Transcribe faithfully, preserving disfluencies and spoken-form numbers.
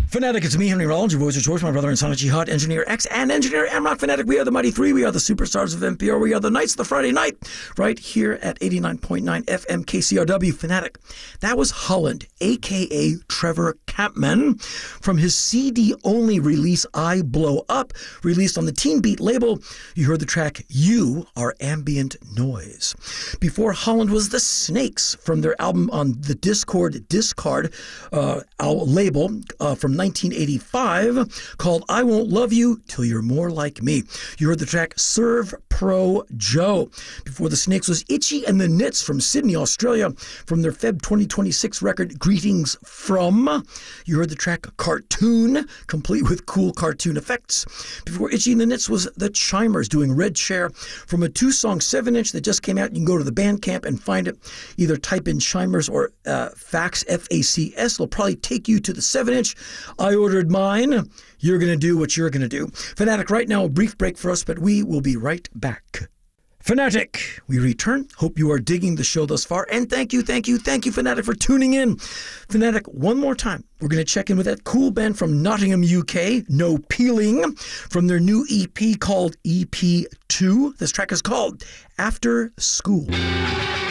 Fanatic, it's me, Henry Rollins, your voice of choice, my brother and son of Jihad, Engineer X, and Engineer Amrock. Fanatic, we are the Mighty Three. We are the superstars of N P R. We are the Knights of the Friday Night, right here at eighty-nine point nine F M K C R W. Fanatic, that was Holland, a k a. Trevor Kampman, from his C D-only release, I Blow Up, released on the Teen Beat label. You heard the track, You Are Ambient Noise. Before Holland was The Snakes, from their album on the Discord Discard uh, label uh, from nineteen eighty-five, called I Won't Love You Till You're More Like Me. You heard the track Serve Pro Joe. Before The Snakes was Itchy and the Knits from Sydney, Australia, from their February twenty twenty-six record Greetings From. You heard the track Cartoon, complete with cool cartoon effects. Before Itchy and the Knits was The Chimers doing Red Chair from a two-song seven inch that just came out. You can go to the Bandcamp and find it. Either type in Chimers or uh, Fax, F A C S. It'll probably take you to the seven inch. I ordered mine. You're going to do what you're going to do. Fanatic, right now, a brief break for us, but we will be right back. Fanatic, we return. Hope you are digging the show thus far. And thank you, thank you, thank you, Fanatic, for tuning in. Fanatic, one more time, we're going to check in with that cool band from Nottingham, U K, No Peeling, from their new E P called E P two. This track is called After School.